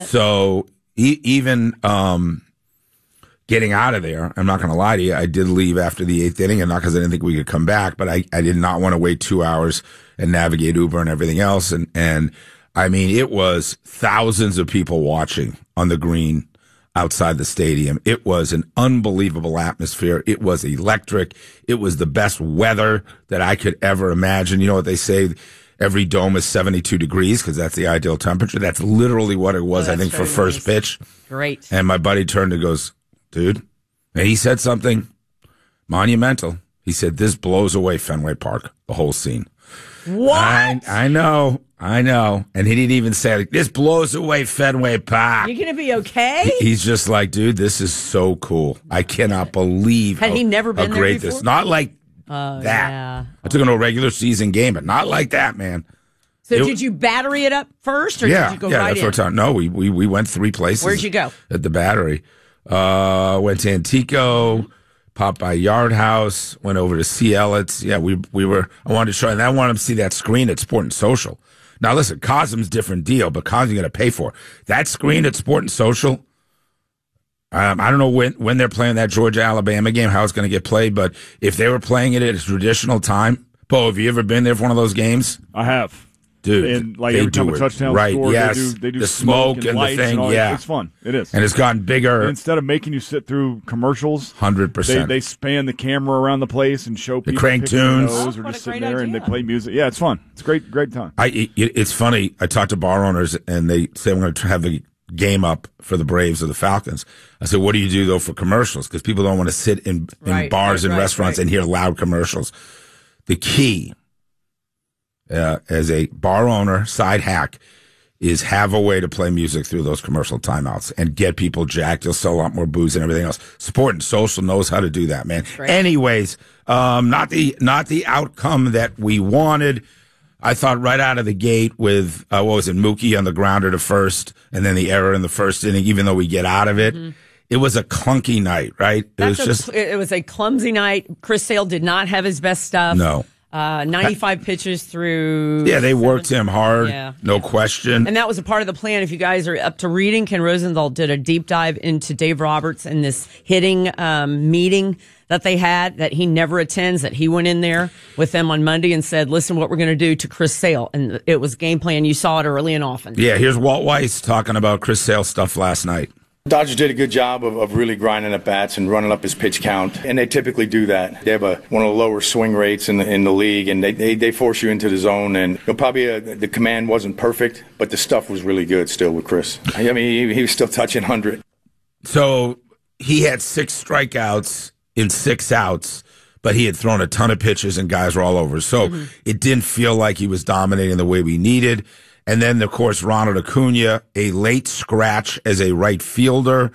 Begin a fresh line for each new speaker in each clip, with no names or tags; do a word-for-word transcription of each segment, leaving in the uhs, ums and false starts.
So e- even um, getting out of there, I'm not going to lie to you, I did leave after the eighth inning, and not because I didn't think we could come back, but I, I did not want to wait two hours and navigate Uber and everything else. And, and I mean, it was thousands of people watching on the green outside the stadium. It was an unbelievable atmosphere. It was electric. It was the best weather that I could ever imagine. You know what they say? Every dome is seventy-two degrees because that's the ideal temperature. That's literally what it was, oh, I think, for first nice. pitch.
Great.
And my buddy turned and goes, dude, and he said something monumental. He said, this blows away Fenway Park, the whole scene.
What?
I, I know. I know. And he didn't even say, like, this blows away Fenway Park.
You're going to be okay?
He, he's just like, dude, this is so cool. I cannot believe
Had
how,
he never been
how great
there before?
this. Not like
uh,
that.
Yeah.
I took him to a regular season game, but not like that, man.
So
it,
did you battery it up first, or
yeah,
did you go
yeah,
right
that's
in?
what I'm talking. No, we, we, we went three places.
Where'd you go?
At the Battery. Uh, went to Antico. Popped by Yard House, went over to see Elliot's. Yeah, we we were. I wanted to show, and I wanted to see that screen at Sport and Social. Now, listen, Cosm's different deal, but Cosm's going to pay for it. That screen at Sport and Social. Um, I don't know when when they're playing that Georgia Alabama game, how it's going to get played, but if they were playing it at a traditional time, Bo, have you ever been there for one of those games?
I have.
Dude,
and like
they
every time
do
a touchdown
right,
score,
yes.
they do, they do
the
smoke,
smoke
and,
and
lights
the thing,
and all
yeah.
that. It's fun. It is.
And it's gotten bigger.
And instead of making you sit through commercials,
one hundred percent.
They, they span the camera around the place and show people
the crank
picking their
tunes.
nose
Oh,
or
what
just
a great
sitting there
idea.
and they play music. Yeah, it's fun. It's a great, great time.
I, it, it's funny. I talked to bar owners, and they say, I'm going to have the game up for the Braves or the Falcons. I said, what do you do, though, for commercials? Because people don't want to sit in, in
Right,
bars
right,
and
right,
restaurants
right.
and hear loud commercials. The key, uh, as a bar owner, side hack, is have a way to play music through those commercial timeouts and get people jacked. You'll sell a lot more booze and everything else. Sport and Social knows how to do that, man. Anyways, um, not the not the outcome that we wanted. I thought right out of the gate with, uh, what was it, Mookie on the grounder to first, and then the error in the first inning, even though we get out of it. Mm-hmm. It was a clunky night, right? It
That's
was
a,
just.
It was a clumsy night. Chris Sale did not have his best stuff.
No.
Uh, ninety-five pitches through.
Yeah, they
seven.
worked him hard,
yeah,
no
yeah.
question.
And that was a part of the plan. If you guys are up to reading, Ken Rosenthal did a deep dive into Dave Roberts and this hitting um, meeting that they had that he never attends, that he went in there with them on Monday and said, listen, what we're going to do to Chris Sale. And it was game plan. You saw it early and often.
Yeah, here's Walt Weiss talking about Chris Sale stuff last night.
Dodgers did a good job of, of really grinding at bats and running up his pitch count, and they typically do that. They have a, one of the lower swing rates in the, in the league, and they, they, they force you into the zone. And you know, probably uh, the command wasn't perfect, but the stuff was really good still with Chris. I mean, he, he was still touching one hundred.
So he had six strikeouts in six outs, but he had thrown a ton of pitches and guys were all over. So mm-hmm. it didn't feel like he was dominating the way we needed. And then, of course, Ronald Acuna, a late scratch as a right fielder.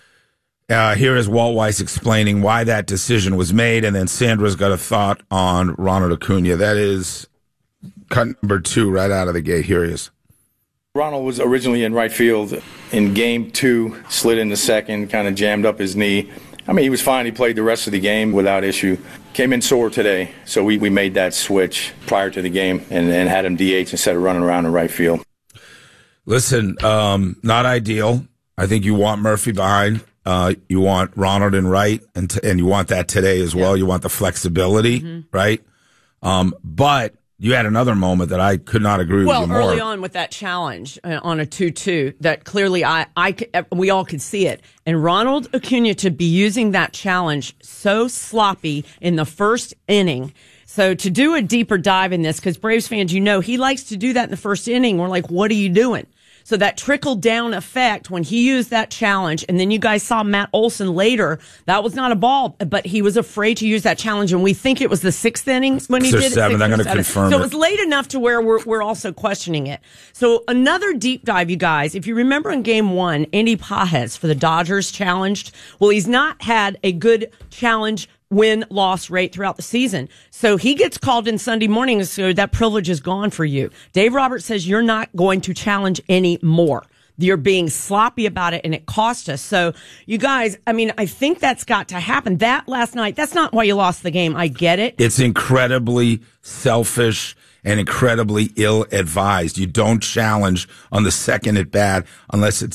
Uh, here is Walt Weiss explaining why that decision was made, and then Sandra's got a thought on Ronald Acuna. That is cut number two right out of the gate. Here he is.
Ronald was originally in right field in game two, slid in the second, kind of jammed up his knee. I mean, he was fine. He played the rest of the game without issue. Came in sore today, so we, we made that switch prior to the game and, and had him D H instead of running around in right field.
Listen, um, not ideal. I think you want Murphy behind. Uh, you want Ronald in right, and t- and you want that today as well. Yeah. You want the flexibility, mm-hmm. right? Um, but you had another moment that I could not agree
well,
with you more.
Well, early on with that challenge uh, on a two two, that clearly I, I, we all could see it. And Ronald Acuna to be using that challenge so sloppy in the first inning. So to do a deeper dive in this, because Braves fans, you know, he likes to do that in the first inning. We're like, what are you doing? So that trickle-down effect when he used that challenge, and then you guys saw Matt Olson later, that was not a ball, but he was afraid to use that challenge, and we think it was the sixth inning when he
Six
did it.
seven, I'm going to confirm
So
it.
it was late enough to where we're, we're also questioning it. So another deep dive, you guys. If you remember in game one, Andy Pages for the Dodgers challenged. Well, he's not had a good challenge win-loss rate throughout the season. So he gets called in Sunday morning, so that privilege is gone for you. Dave Roberts says you're not going to challenge anymore. You're being sloppy about it, and it cost us. So, you guys, I mean, I think that's got to happen. That last night, that's not why you lost the game. I get it.
It's incredibly selfish and incredibly ill-advised. You don't challenge on the second at bat unless it's